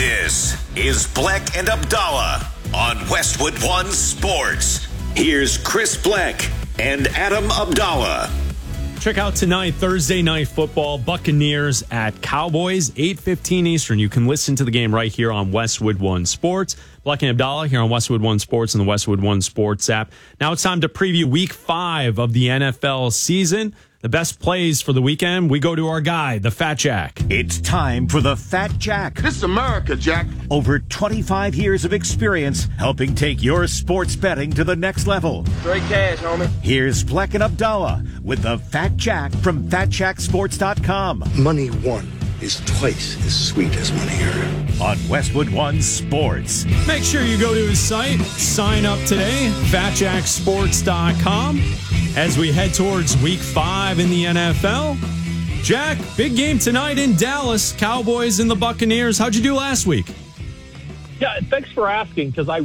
This is Bleck and Abdallah on Westwood One Sports. Here's Chris Bleck and Adam Abdallah. Check out tonight, Thursday Night Football, Buccaneers at Cowboys, 8:15 Eastern. You can listen to the game right here on Westwood One Sports. Bleck and Abdallah here on Westwood One Sports and the Westwood One Sports app. Now it's time to preview Week 5 of the NFL season. The best plays for the weekend, we go to our guy, the Fat Jack. It's time for the Fat Jack. This is America, Jack. Over 25 years of experience helping take your sports betting to the next level. Straight cash, homie. Here's Bleck and Abdallah with the Fat Jack from FatJackSports.com. Money won is twice as sweet as money earned. On Westwood One Sports. Make sure you go to his site, sign up today, FatJackSports.com, as we head towards Week 5 in the NFL. Jack, big game tonight in Dallas, Cowboys and the Buccaneers. How'd you do last week? Yeah, thanks for asking, because I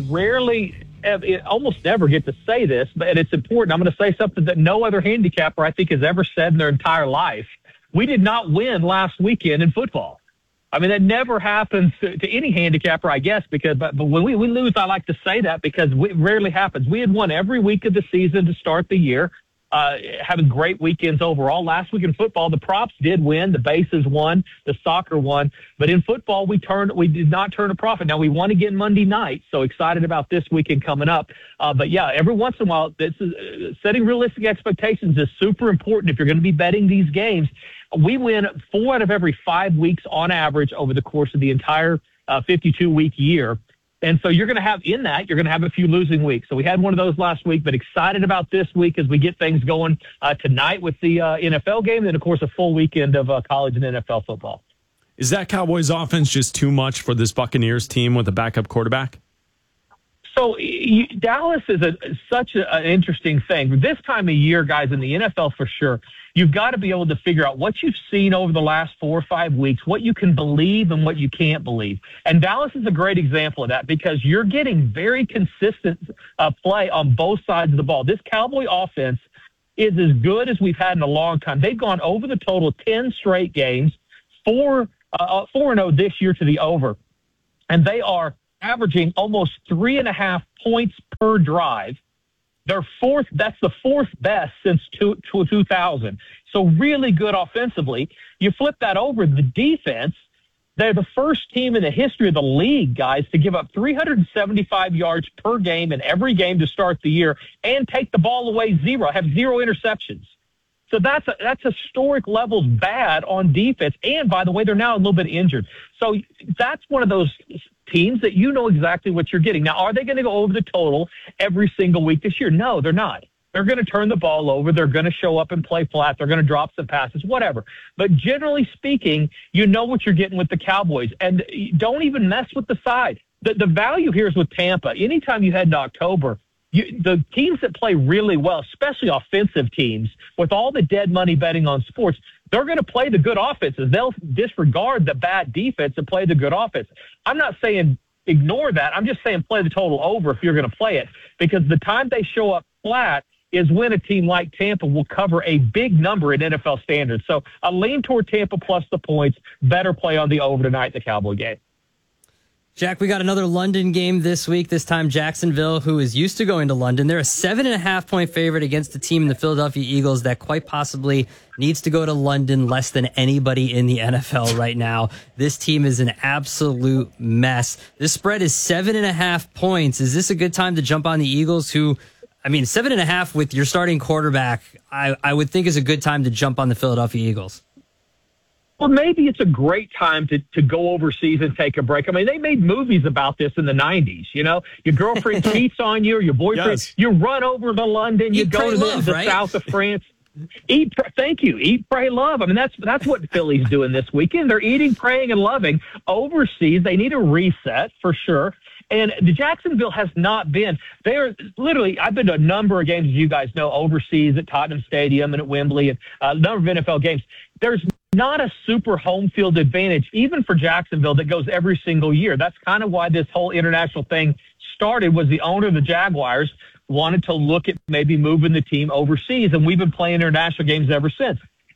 almost never get to say this, but it's important. I'm going to say something that no other handicapper, I think, has ever said in their entire life. We did not win last weekend in football. I mean, that never happens to any handicapper, I guess, but when we lose, I like to say that because it rarely happens. We had won every week of the season to start the year, having great weekends overall. Last week in football, the props did win, the bases won, the soccer won, but in football, we did not turn a profit. Now, we won again Monday night, so excited about this weekend coming up. But yeah, every once in a while, this is setting realistic expectations is super important if you're going to be betting these games. We win 4 out of every 5 weeks on average over the course of the entire 52-week year. And so you're going to have a few losing weeks. So we had one of those last week, but excited about this week as we get things going tonight with the NFL game. And, of course, a full weekend of college and NFL football. Is that Cowboys offense just too much for this Buccaneers team with a backup quarterback? So Dallas is such an interesting thing. This time of year, guys, in the NFL for sure, you've got to be able to figure out what you've seen over the last 4 or 5 weeks, what you can believe and what you can't believe. And Dallas is a great example of that because you're getting very consistent play on both sides of the ball. This Cowboy offense is as good as we've had in a long time. They've gone over the total 10 straight games, 4-0 this year to the over. And they are averaging almost 3.5 points per drive. That's the fourth best since 2000. So really good offensively. You flip that over, the defense, they're the first team in the history of the league, guys, to give up 375 yards per game in every game to start the year and take the ball away have 0 interceptions. So that's historic levels bad on defense. And, by the way, they're now a little bit injured. So that's one of those teams that you know exactly what you're getting. Now, are they going to go over the total every single week this year? No, they're not. They're going to turn the ball over. They're going to show up and play flat. They're going to drop some passes, whatever. But generally speaking, you know what you're getting with the Cowboys. And don't even mess with the side. The value here is with Tampa. Anytime you head into October, the teams that play really well, especially offensive teams, with all the dead money betting on sports, they're going to play the good offenses. They'll disregard the bad defense and play the good offense. I'm not saying ignore that. I'm just saying play the total over if you're going to play it, because the time they show up flat is when a team like Tampa will cover a big number in NFL standards. So I lean toward Tampa plus the points. Better play on the over tonight in the Cowboy game. Jack, we got another London game this week. This time Jacksonville, who is used to going to London. They're a 7.5-point favorite against a team in the Philadelphia Eagles that quite possibly needs to go to London less than anybody in the NFL right now. This team is an absolute mess. This spread is 7.5 points. Is this a good time to jump on the Eagles, who, 7.5 with your starting quarterback, I would think is a good time to jump on the Philadelphia Eagles? Well, maybe it's a great time to go overseas and take a break. They made movies about this in the 90s, you know. Your girlfriend cheats on you, or your boyfriend, yes. You run over to London, you go to the south of France. Eat, pray, love. That's what Philly's doing this weekend. They're eating, praying, and loving overseas. They need a reset for sure. And the Jacksonville has not been. They're literally, I've been to a number of games, as you guys know, overseas at Tottenham Stadium and at Wembley and a number of NFL games. There's not a super home field advantage, even for Jacksonville, that goes every single year. That's kind of why this whole international thing started, was the owner of the Jaguars wanted to look at maybe moving the team overseas, and we've been playing international games ever since.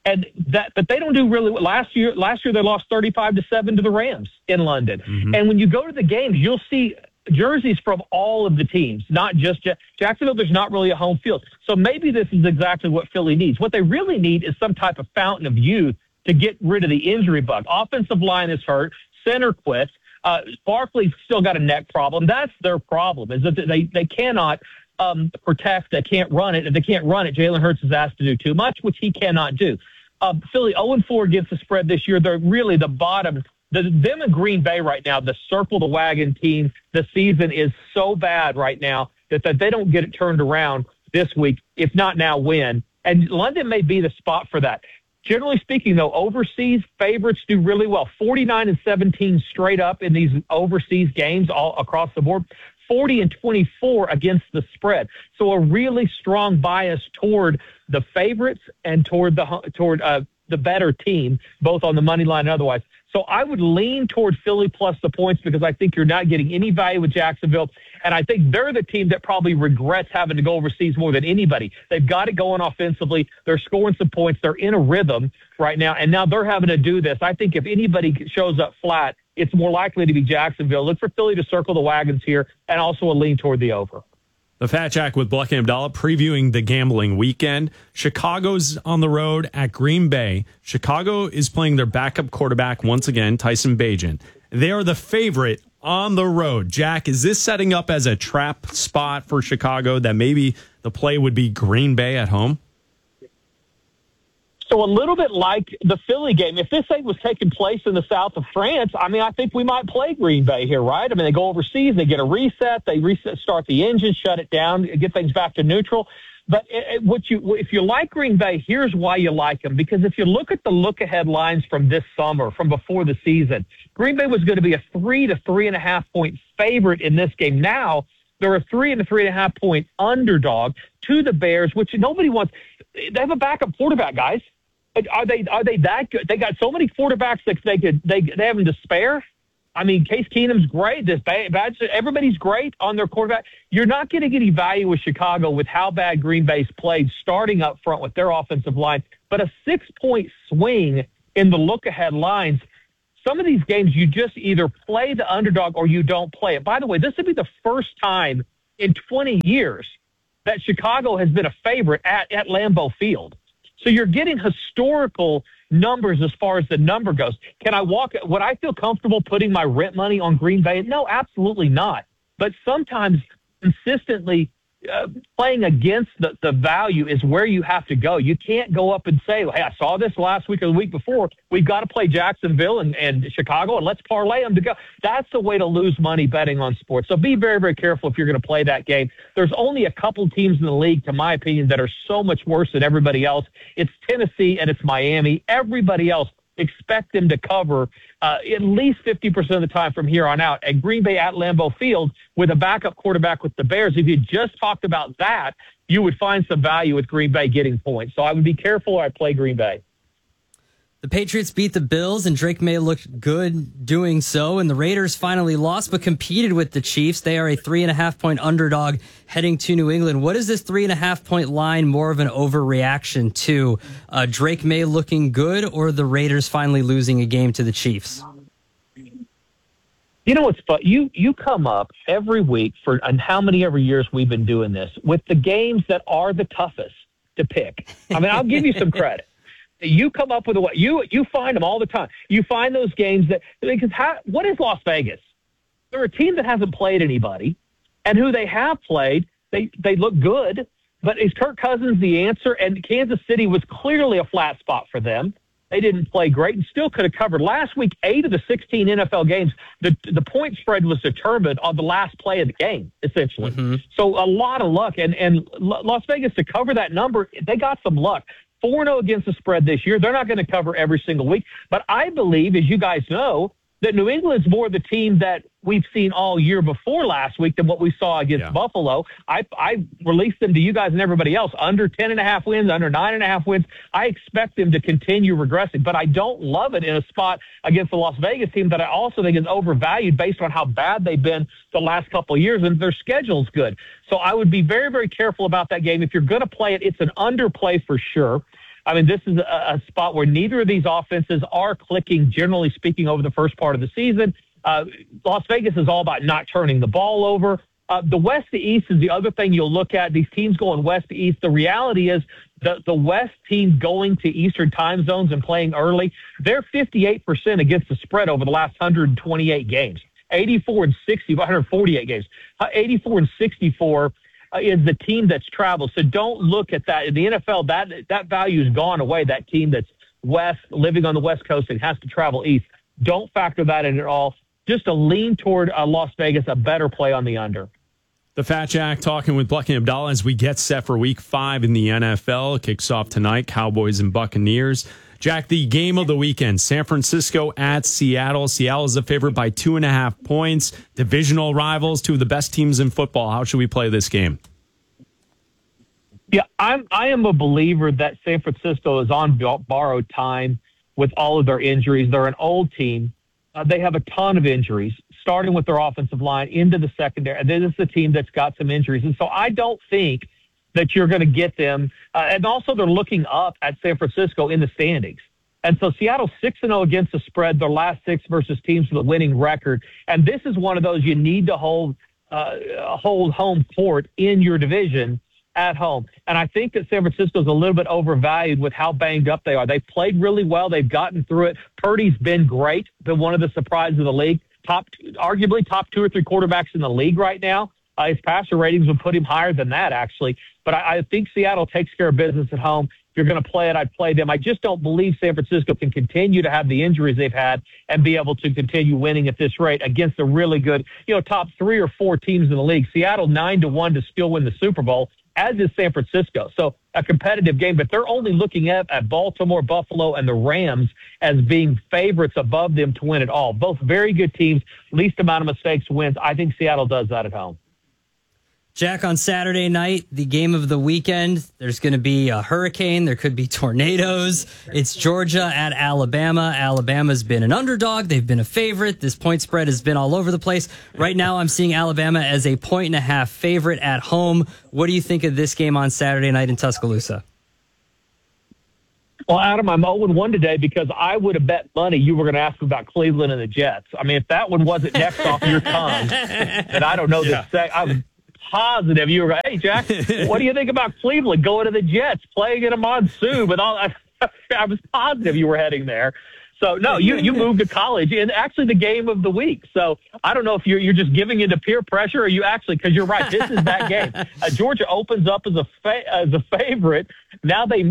And but they don't do really well. Last year they lost 35-7 to the Rams in London. Mm-hmm. And when you go to the games, you'll see jerseys from all of the teams, not just Jacksonville. There's not really a home field. So maybe this is exactly what Philly needs. What they really need is some type of fountain of youth to get rid of the injury bug. Offensive line is hurt. Center quits. Barkley's still got a neck problem. That's their problem, is that they cannot protect. They can't run it. If they can't run it, Jalen Hurts is asked to do too much, which he cannot do. Philly 0-4 against the spread this year. They're really the bottom. Them and Green Bay right now, the circle the wagon team, the season is so bad right now that they don't get it turned around this week. If not now, when? And London may be the spot for that. Generally speaking, though, overseas favorites do really well. 49-17 straight up in these overseas games all across the board. 40-24 against the spread. So a really strong bias toward the favorites and toward the better team, both on the money line and otherwise. So I would lean toward Philly plus the points because I think you're not getting any value with Jacksonville. And I think they're the team that probably regrets having to go overseas more than anybody. They've got it going offensively. They're scoring some points. They're in a rhythm right now. And now they're having to do this. I think if anybody shows up flat, it's more likely to be Jacksonville. Look for Philly to circle the wagons here and also a lean toward the over. The Fat Jack with Bleck and Abdallah previewing the gambling weekend. Chicago's on the road at Green Bay. Chicago is playing their backup quarterback once again, Tyson Bagent. They are the favorite on the road. Jack, is this setting up as a trap spot for Chicago that maybe the play would be Green Bay at home? So a little bit like the Philly game. If this thing was taking place in the south of France, I mean, I think we might play Green Bay here, right? I mean, they go overseas, they get a reset, start the engine, shut it down, get things back to neutral. But if you like Green Bay, here's why you like them. Because if you look at the look-ahead lines from this summer, from before the season, Green Bay was going to be a 3 to 3.5 point favorite in this game. Now they're a 3 and a 3.5 point underdog to the Bears, which nobody wants. They have a backup quarterback, guys. Are they that good? They got so many quarterbacks that they have them to spare. I mean, Case Keenum's great. Everybody's great on their quarterback. You're not going to get any value with Chicago with how bad Green Bay's played starting up front with their offensive line. But a 6-point swing in the look-ahead lines, some of these games you just either play the underdog or you don't play it. By the way, this would be the first time in 20 years that Chicago has been a favorite at Lambeau Field. So you're getting historical numbers as far as the number goes. Would I feel comfortable putting my rent money on Green Bay? No, absolutely not. But sometimes consistently playing against the value is where you have to go. You can't go up and say, hey, I saw this last week or the week before. We've got to play Jacksonville and Chicago, and let's parlay them to go. That's the way to lose money betting on sports. So be very, very careful if you're going to play that game. There's only a couple teams in the league, to my opinion, that are so much worse than everybody else. It's Tennessee and it's Miami. Everybody else, expect them to cover at least 50% of the time from here on out. And Green Bay at Lambeau Field with a backup quarterback with the Bears, if you just talked about that, you would find some value with Green Bay getting points. So I would be careful or I'd play Green Bay. The Patriots beat the Bills, and Drake May looked good doing so. And the Raiders finally lost, but competed with the Chiefs. They are a 3.5 point underdog heading to New England. What is this 3.5 point line more of an overreaction to? Drake May looking good, or the Raiders finally losing a game to the Chiefs? You know what's fun? You come up every week and how many ever years we've been doing this with the games that are the toughest to pick. I mean, I'll give you some credit. You come up with you find them all the time. You find those games what is Las Vegas? They're a team that hasn't played anybody, and who they have played, they look good. But is Kirk Cousins the answer? And Kansas City was clearly a flat spot for them. They didn't play great and still could have covered. Last week, 8 of the 16 NFL games, the point spread was determined on the last play of the game, essentially. Mm-hmm. So a lot of luck. And Las Vegas, to cover that number, they got some luck. 4-0 against the spread this year. They're not going to cover every single week. But I believe, as you guys know, that New England's more the team that we've seen all year before last week than what we saw against Buffalo. I released them to you guys and everybody else. Under 10.5 wins, under 9.5 wins. I expect them to continue regressing. But I don't love it in a spot against the Las Vegas team that I also think is overvalued based on how bad they've been the last couple of years, and their schedule's good. So I would be very, very careful about that game. If you're going to play it, it's an underplay for sure. I mean, this is a spot where neither of these offenses are clicking, generally speaking, over the first part of the season. Las Vegas is all about not turning the ball over. The West to East is the other thing you'll look at. These teams going West to East. The reality is the West team going to Eastern time zones and playing early, they're 58% against the spread over the last 128 games. 84 and 60, 148 games. 84 and 64 is the team that's traveled. So don't look at that. In the NFL, that value has gone away, that team that's West, living on the West Coast and has to travel East. Don't factor that in at all. Just a lean toward Las Vegas, a better play on the under. The Fat Jack talking with Bleck and Abdallah as we get set for Week 5 in the NFL. It kicks off tonight, Cowboys and Buccaneers. Jack, the game of the weekend, San Francisco at Seattle. Seattle is a favorite by 2.5 points. Divisional rivals, two of the best teams in football. How should we play this game? Yeah, I am a believer that San Francisco is on borrowed time with all of their injuries. They're an old team. They have a ton of injuries, starting with their offensive line into the secondary. This is a team that's got some injuries. And so I don't think that you're going to get them. And also they're looking up at San Francisco in the standings. And so Seattle's 6-0 against the spread, their last 6 versus teams with a winning record. And this is one of those you need to hold home court in your division at home. And I think that San Francisco's a little bit overvalued with how banged up they are. They've played really well. They've gotten through it. Purdy's been great, been one of the surprises of the league. Arguably top 2 or 3 quarterbacks in the league right now. His passer ratings would put him higher than that, actually. But I think Seattle takes care of business at home. If you're going to play it, I'd play them. I just don't believe San Francisco can continue to have the injuries they've had and be able to continue winning at this rate against the really good, top 3 or 4 teams in the league. Seattle 9-1 to still win the Super Bowl, as is San Francisco. So a competitive game, but they're only looking at Baltimore, Buffalo, and the Rams as being favorites above them to win it all. Both very good teams, least amount of mistakes wins. I think Seattle does that at home. Jack, on Saturday night, the game of the weekend, there's going to be a hurricane. There could be tornadoes. It's Georgia at Alabama. Alabama's been an underdog. They've been a favorite. This point spread has been all over the place. Right now, I'm seeing Alabama as a 1.5 favorite at home. What do you think of this game on Saturday night in Tuscaloosa? Well, Adam, I'm 0-1 today because I would have bet money you were going to ask about Cleveland and the Jets. I mean, if that one wasn't next off your tongue, then I don't know the I'm positive you were going, hey, Jack, what do you think about Cleveland going to the Jets, playing in a monsoon with all that? I was positive you were heading there. So, no, you moved to college, and actually the game of the week. So I don't know if you're just giving into peer pressure or you actually, because you're right, this is that game. Georgia opens up as a favorite. Now they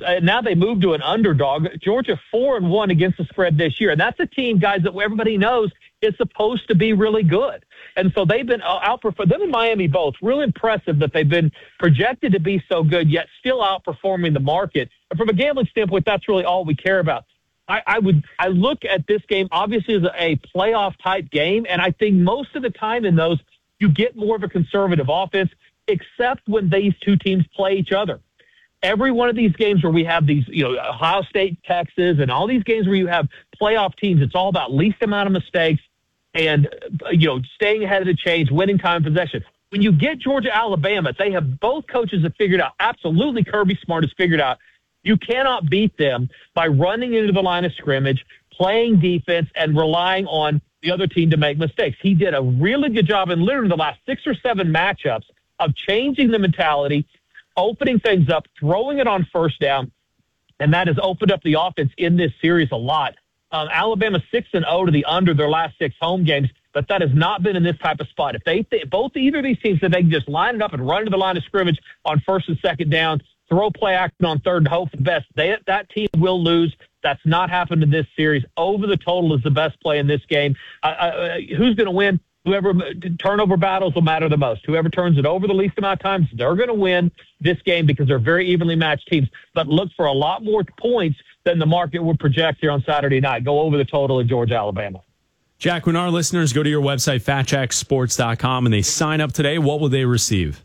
move to an underdog. Georgia 4-1 against the spread this year. And that's a team, guys, that everybody knows is supposed to be really good. And so they've been outperforming them in Miami both. Real impressive that they've been projected to be so good, yet still outperforming the market. And from a gambling standpoint, that's really all we care about. I look at this game obviously as a playoff type game, and I think most of the time in those you get more of a conservative offense, except when these two teams play each other. Every one of these games where we have these, Ohio State, Texas, and all these games where you have playoff teams, it's all about least amount of mistakes and staying ahead of the chains, winning time possession. When you get Georgia, Alabama, they have both coaches have figured out. Absolutely, Kirby Smart has figured out. You cannot beat them by running into the line of scrimmage, playing defense, and relying on the other team to make mistakes. He did a really good job in literally the last 6 or 7 matchups of changing the mentality, opening things up, throwing it on first down, and that has opened up the offense in this series a lot. Alabama 6-0 to the under their last 6 home games, but that has not been in this type of spot. If either of these teams said they can just line it up and run to the line of scrimmage on first and second down, throw play action on third and hope for the best, that team will lose. That's not happened in this series. Over the total is the best play in this game. Who's going to win? Whoever turnover battles will matter the most. Whoever turns it over the least amount of times, they're going to win this game because they're very evenly matched teams. But look for a lot more points than the market would project here on Saturday night. Go over the total in Georgia, Alabama. Jack, when our listeners go to your website, fatjacksports.com, and they sign up today, what will they receive?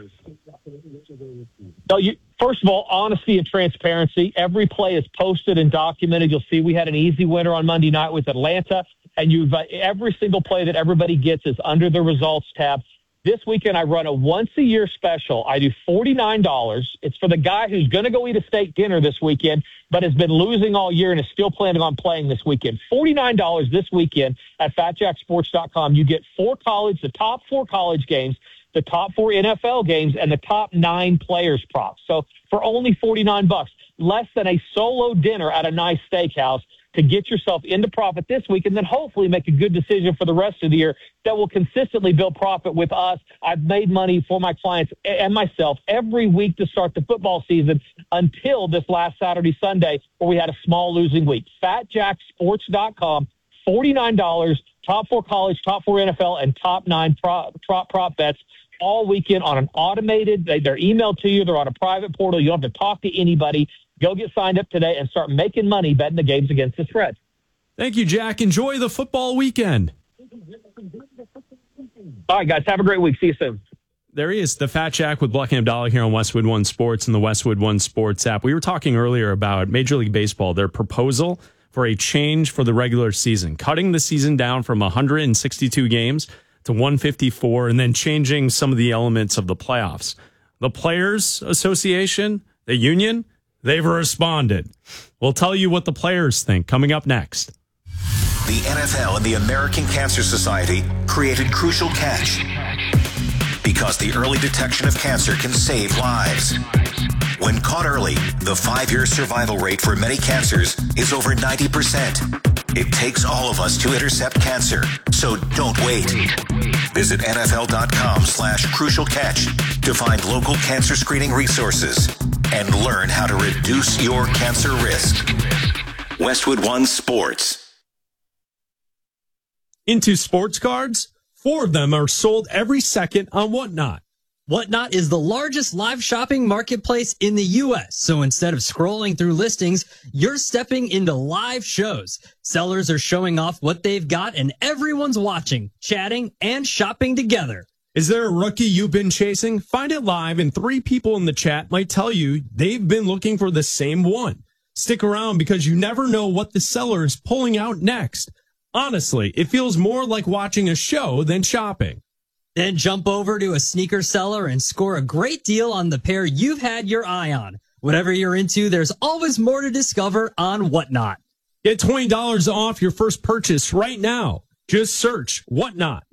So first of all, honesty and transparency. Every play is posted and documented. You'll see we had an easy winner on Monday night with Atlanta, and every single play that everybody gets is under the results tab. This weekend, I run a once-a-year special. I do $49. It's for the guy who's going to go eat a steak dinner this weekend, but has been losing all year and is still planning on playing this weekend. $49 this weekend at FatJackSports.com. You get the top 4 college games, the top 4 NFL games, and the top 9 players props. So for only $49, less than a solo dinner at a nice steakhouse, to get yourself into profit this week and then hopefully make a good decision for the rest of the year that will consistently build profit with us. I've made money for my clients and myself every week to start the football season until this last Saturday, Sunday, where we had a small losing week. FatJackSports.com, $49, top 4 college, top 4 NFL, and top 9 prop bets all weekend on an automated, they're emailed to you, they're on a private portal, you don't have to talk to anybody. Go get signed up today and start making money betting the games against the spread. Thank you, Jack. Enjoy the football weekend. All right, guys. Have a great week. See you soon. There he is, the Fat Jack with Bleck and Abdallah here on Westwood One Sports and the Westwood One Sports app. We were talking earlier about Major League Baseball, their proposal for a change for the regular season, cutting the season down from 162 games to 154 and then changing some of the elements of the playoffs. The Players Association, the union, they've responded. We'll tell you what the players think coming up next. The NFL and the American Cancer Society created Crucial Catch because the early detection of cancer can save lives. When caught early, the 5-year survival rate for many cancers is over 90%. It takes all of us to intercept cancer, so don't wait. Visit NFL.com/Crucial Catch to find local cancer screening resources and learn how to reduce your cancer risk. Westwood One Sports. Into sports cards, 4 of them are sold every second on Whatnot. Whatnot is the largest live shopping marketplace in the U.S. So instead of scrolling through listings, you're stepping into live shows. Sellers are showing off what they've got and everyone's watching, chatting, and shopping together. Is there a rookie you've been chasing? Find it live, and 3 people in the chat might tell you they've been looking for the same one. Stick around because you never know what the seller is pulling out next. Honestly, it feels more like watching a show than shopping. Then jump over to a sneaker seller and score a great deal on the pair you've had your eye on. Whatever you're into, there's always more to discover on Whatnot. Get $20 off your first purchase right now. Just search Whatnot.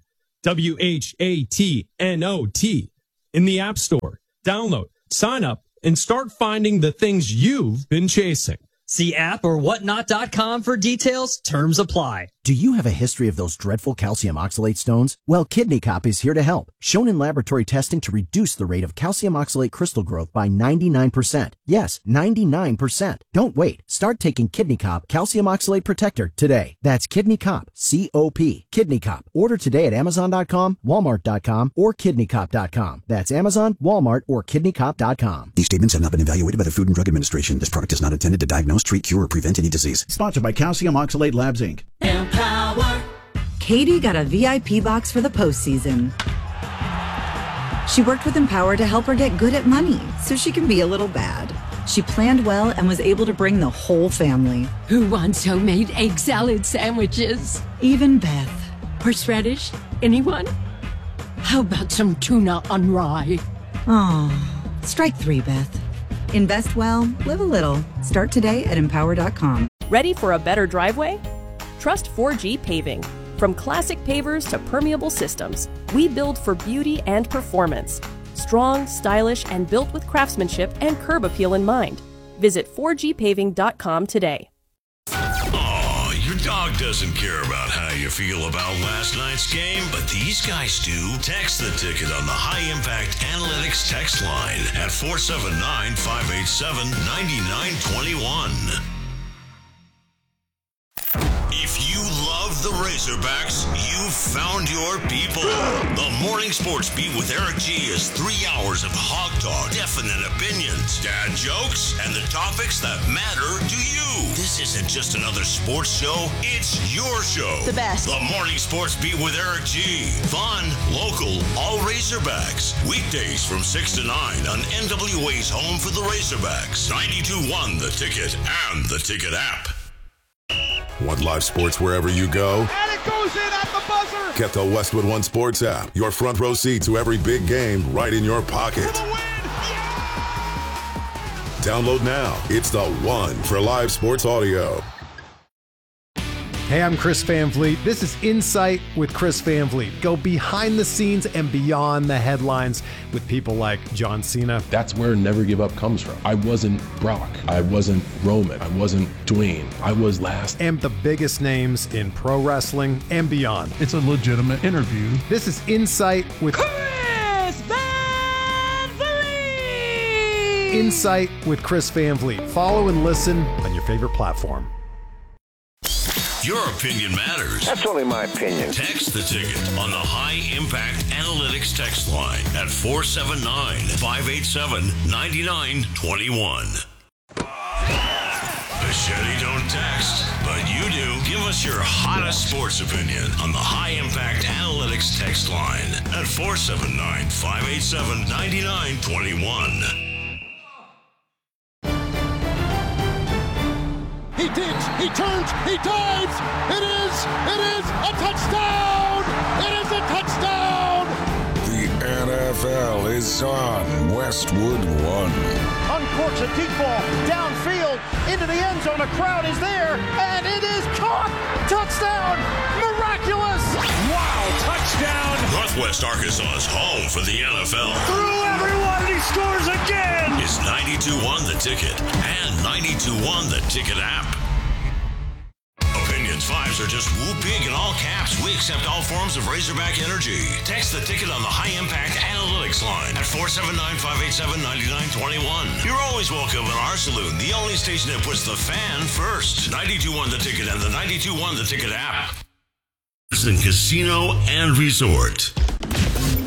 WHATNOT in the App Store. Download, sign up, and start finding the things you've been chasing. See app or whatnot.com for details. Terms apply. Do you have a history of those dreadful calcium oxalate stones? Well, Kidney Cop is here to help. Shown in laboratory testing to reduce the rate of calcium oxalate crystal growth by 99%. Yes, 99%. Don't wait. Start taking Kidney Cop Calcium Oxalate Protector today. That's Kidney Cop, C-O-P. Kidney Cop. Order today at Amazon.com, Walmart.com, or KidneyCop.com. That's Amazon, Walmart, or KidneyCop.com. These statements have not been evaluated by the Food and Drug Administration. This product is not intended to diagnose, treat, cure, or prevent any disease. Sponsored by Calcium Oxalate Labs, Inc. Empower. Katie got a VIP box for the postseason. She worked with Empower to help her get good at money so she can be a little bad. She planned well and was able to bring the whole family. Who wants homemade egg salad sandwiches? Even Beth. Horseradish? Anyone? How about some tuna on rye? Oh, strike 3, Beth. Invest well, live a little. Start today at Empower.com. Ready for a better driveway? Trust 4G Paving. From classic pavers to permeable systems, we build for beauty and performance. Strong, stylish, and built with craftsmanship and curb appeal in mind. Visit 4gpaving.com today. Oh, your dog doesn't care about how you feel about last night's game, but these guys do. Text the ticket on the High Impact Analytics text line at 479-587-9921. If you love the Razorbacks, you've found your people. The Morning Sports Beat with Eric G is 3 hours of hog talk, definite opinions, dad jokes, and the topics that matter to you. This isn't just another sports show, it's your show. The best. The Morning Sports Beat with Eric G. Fun, local, all Razorbacks. Weekdays from 6 to 9 on NWA's home for the Razorbacks. 92.1 The Ticket and the Ticket app. Want live sports wherever you go? it goes in at the buzzer. Get the Westwood One Sports app. Your front row seat to every big game right in your pocket. For the win. Download now. It's the one for live sports audio. Hey, I'm Chris Van Vliet. This is Insight with Chris Van Vliet. Go behind the scenes and beyond the headlines with people like John Cena. That's where Never Give Up comes from. I wasn't Brock. I wasn't Roman. I wasn't Dwayne. I was last. And the biggest names in pro wrestling and beyond. It's a legitimate interview. This is Insight with Chris Van Vliet. Insight with Chris Van Vliet. Follow and listen on your favorite platform. Your opinion matters. That's only my opinion. Text the ticket on the High Impact Analytics text line at 479-587-9921. Machete don't text, but you do. Give us your hottest sports opinion on the High Impact Analytics text line at 479-587-9921. He digs, he turns, he dives. It is a touchdown. It is a touchdown. The NFL is on Westwood One. Uncorks a deep ball downfield into the end zone. A crowd is there, and it is caught. Touchdown! Miraculous! Wow, touchdown! Northwest Arkansas's home for the NFL. Through everyone, he scores again! Is 92.1 The Ticket and 92.1 The Ticket app. Opinions 5s are just woo big in all caps. We accept all forms of Razorback energy. Text the ticket on the High Impact Analytics line at 479-587-9921. You're always welcome in our saloon, the only station that puts the fan first. 92.1 The Ticket and the 92.1 The Ticket app. In casino and resort.